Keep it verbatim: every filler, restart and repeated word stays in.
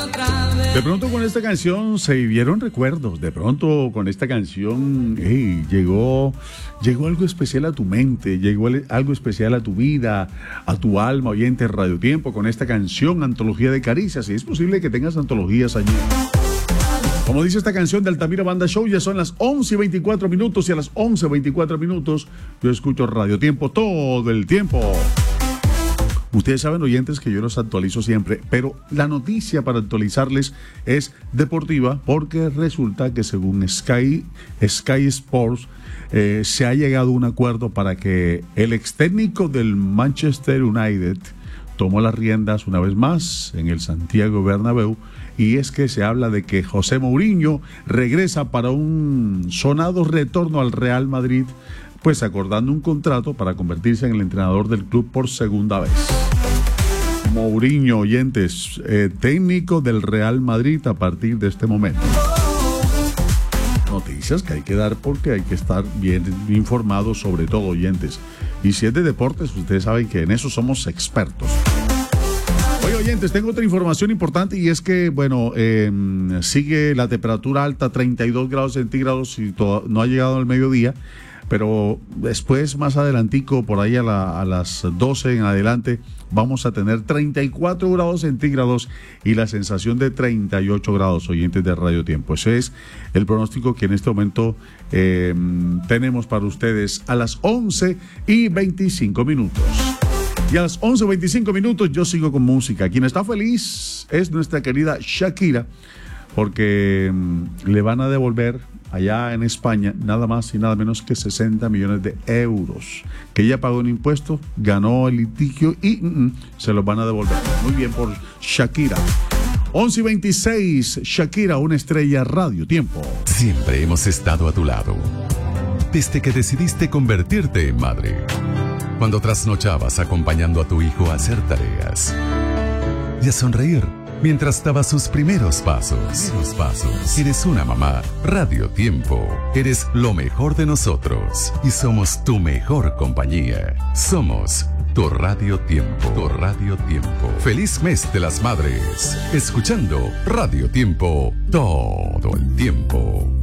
De pronto con esta canción se vivieron recuerdos. De pronto con esta canción hey, llegó, llegó algo especial a tu mente, llegó algo especial a tu vida, a tu alma, oyente Radio Tiempo, con esta canción, Antología de Caricias. Y es posible que tengas antologías allí. Como dice esta canción de Altamira Banda Show, ya son las once y veinticuatro minutos y a las once y veinticuatro minutos yo escucho Radio Tiempo todo el tiempo. Ustedes saben, oyentes, que yo los actualizo siempre, pero la noticia para actualizarles es deportiva porque resulta que según Sky, Sky Sports eh, se ha llegado a un acuerdo para que el ex técnico del Manchester United tomó las riendas una vez más en el Santiago Bernabéu, y es que se habla de que José Mourinho regresa para un sonado retorno al Real Madrid, pues acordando un contrato para convertirse en el entrenador del club por segunda vez. Mourinho, oyentes, eh, técnico del Real Madrid a partir de este momento. Noticias que hay que dar porque hay que estar bien informados, sobre todo, oyentes. Y si es de deportes, ustedes saben que en eso somos expertos. Oye, oyentes, tengo otra información importante y es que, bueno, eh, sigue la temperatura alta, treinta y dos grados centígrados y todo, no ha llegado al mediodía. Pero después, más adelantico, por ahí a, la, a las doce en adelante, vamos a tener treinta y cuatro grados centígrados y la sensación de treinta y ocho grados, oyentes de Radio Tiempo. Ese es el pronóstico que en este momento eh, tenemos para ustedes a las once y veinticinco minutos. Y a las once y veinticinco minutos yo sigo con música. Quien está feliz es nuestra querida Shakira, porque mm, le van a devolver allá en España nada más y nada menos que sesenta millones de euros que ella pagó en impuestos, ganó el litigio y mm, mm, se los van a devolver. Muy bien por Shakira. once y veintiséis, Shakira, una estrella Radio Tiempo. Siempre hemos estado a tu lado, desde que decidiste convertirte en madre, cuando trasnochabas acompañando a tu hijo a hacer tareas y a sonreír mientras daba sus primeros pasos. Primeros pasos. Eres una mamá. Radio Tiempo. Eres lo mejor de nosotros y somos tu mejor compañía. Somos tu Radio Tiempo. Tu Radio Tiempo. Feliz mes de las madres. Escuchando Radio Tiempo todo el tiempo.